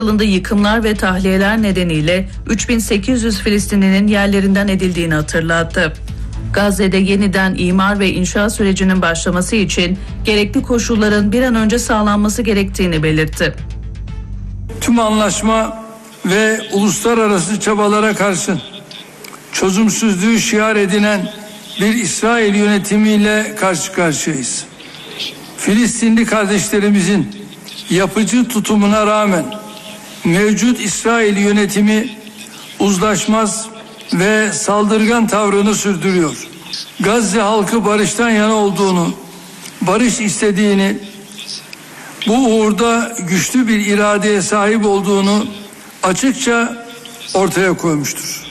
yılında yıkımlar ve tahliyeler nedeniyle 3800 Filistinlinin yerlerinden edildiğini hatırlattı. Gazze'de yeniden imar ve inşaat sürecinin başlaması için gerekli koşulların bir an önce sağlanması gerektiğini belirtti. Tüm anlaşma ve uluslararası çabalara karşın çözümsüzlüğü şiar edinen bir İsrail yönetimiyle karşı karşıyayız. Filistinli kardeşlerimizin yapıcı tutumuna rağmen mevcut İsrail yönetimi uzlaşmaz ve saldırgan tavrını sürdürüyor. Gazze halkı barıştan yana olduğunu, barış istediğini, bu uğurda güçlü bir iradeye sahip olduğunu açıkça ortaya koymuştur.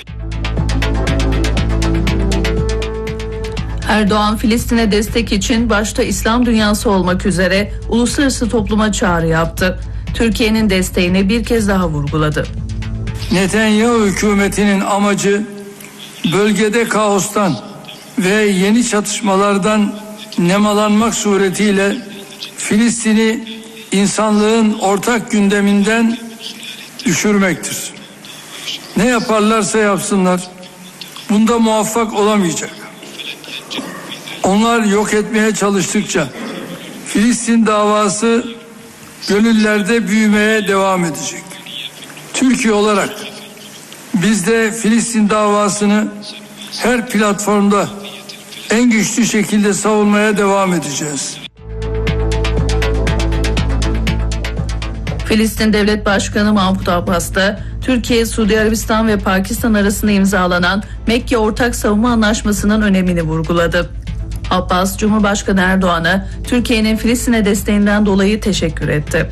Erdoğan, Filistin'e destek için başta İslam dünyası olmak üzere uluslararası topluma çağrı yaptı. Türkiye'nin desteğini bir kez daha vurguladı. Netanyahu hükümetinin amacı bölgede kaostan ve yeni çatışmalardan nemalanmak suretiyle Filistin'i insanlığın ortak gündeminden düşürmektir. Ne yaparlarsa yapsınlar, bunda muvaffak olamayacak. Onlar yok etmeye çalıştıkça Filistin davası gönüllerde büyümeye devam edecek. Türkiye olarak biz de Filistin davasını her platformda en güçlü şekilde savunmaya devam edeceğiz. Filistin Devlet Başkanı Mahmut Abbas da Türkiye, Suudi Arabistan ve Pakistan arasında imzalanan Mekke Ortak Savunma Anlaşması'nın önemini vurguladı. Abbas, Cumhurbaşkanı Erdoğan'a Türkiye'nin Filistin'e desteğinden dolayı teşekkür etti.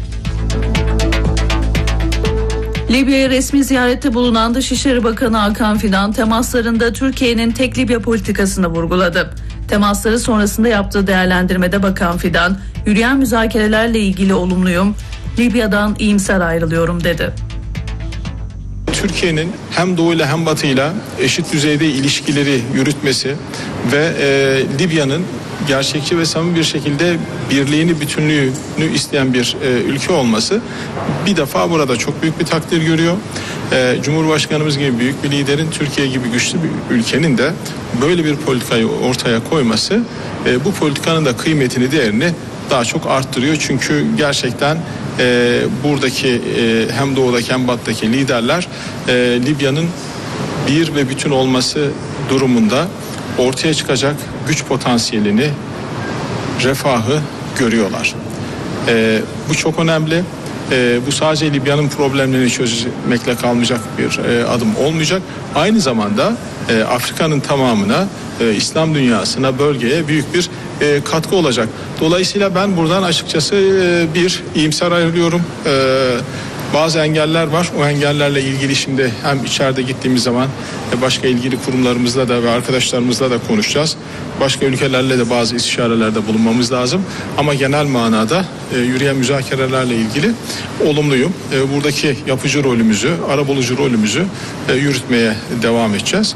Libya'ya resmi ziyarette bulunan Dışişleri Bakanı Hakan Fidan, temaslarında Türkiye'nin tek Libya politikasını vurguladı. Temasları sonrasında yaptığı değerlendirmede Bakan Fidan, yürüyen müzakerelerle ilgili olumluyum, Libya'dan iyimser ayrılıyorum dedi. Türkiye'nin hem Doğu ile hem Batı ile eşit düzeyde ilişkileri yürütmesi ve Libya'nın gerçekçi ve samimi bir şekilde birliğini, bütünlüğünü isteyen bir ülke olması bir defa burada çok büyük bir takdir görüyor. Cumhurbaşkanımız gibi büyük bir liderin, Türkiye gibi güçlü bir ülkenin de böyle bir politikayı ortaya koyması bu politikanın da kıymetini, değerini daha çok arttırıyor. Çünkü gerçekten buradaki hem doğudaki hem batıdaki liderler Libya'nın bir ve bütün olması durumunda ortaya çıkacak güç potansiyelini, refahı görüyorlar. Bu çok önemli. Bu sadece Libya'nın problemlerini çözmekle kalmayacak bir adım olmayacak. Aynı zamanda Afrika'nın tamamına, İslam dünyasına, bölgeye büyük bir katkı olacak. Dolayısıyla ben buradan açıkçası bir iyimser ayrılıyorum. Bazı engeller var. O engellerle ilgili şimdi hem içeride gittiğimiz zaman başka ilgili kurumlarımızla da ve arkadaşlarımızla da konuşacağız. Başka ülkelerle de bazı istişarelerde bulunmamız lazım. Ama genel manada yürüyen müzakerelerle ilgili olumluyum. Buradaki yapıcı rolümüzü, arabulucu rolümüzü yürütmeye devam edeceğiz.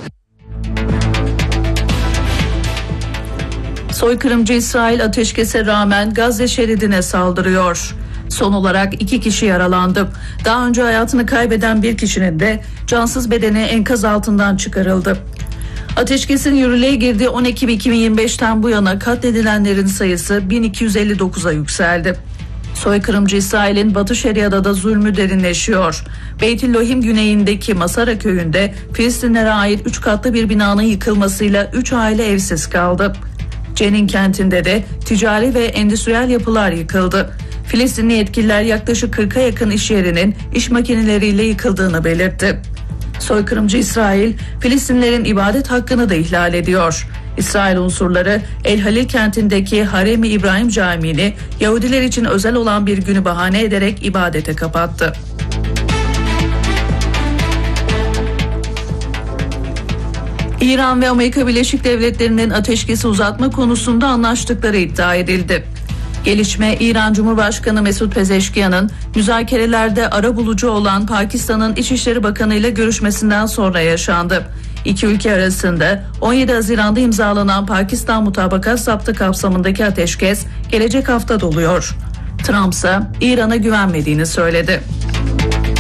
Soykırımcı İsrail ateşkese rağmen Gazze şeridine saldırıyor. Son olarak 2 kişi yaralandı. Daha önce hayatını kaybeden bir kişinin de cansız bedeni enkaz altından çıkarıldı. Ateşkesin yürürlüğe girdiği 10 Ekim 2025'ten bu yana katledilenlerin sayısı 1259'a yükseldi. Soykırımcı İsrail'in Batı Şeria'da da zulmü derinleşiyor. Beytüllohim güneyindeki Masara köyünde Filistinlere ait 3 katlı bir binanın yıkılmasıyla 3 aile evsiz kaldı. Cenin kentinde de ticari ve endüstriyel yapılar yıkıldı. Filistinli yetkililer yaklaşık 40'a yakın iş yerinin iş makineleriyle yıkıldığını belirtti. Soykırımcı İsrail, Filistinlerin ibadet hakkını da ihlal ediyor. İsrail unsurları El Halil kentindeki Harem-i İbrahim Camii'ni Yahudiler için özel olan bir günü bahane ederek ibadete kapattı. İran ve Amerika Birleşik Devletleri'nin ateşkesi uzatma konusunda anlaştıkları iddia edildi. Gelişme, İran Cumhurbaşkanı Mesut Pezeşkiyan'ın müzakerelerde arabulucu olan Pakistan'ın İçişleri Bakanı ile görüşmesinden sonra yaşandı. İki ülke arasında 17 Haziran'da imzalanan Pakistan Mutabakat Zaptı kapsamındaki ateşkes gelecek hafta doluyor. Trump ise İran'a güvenmediğini söyledi.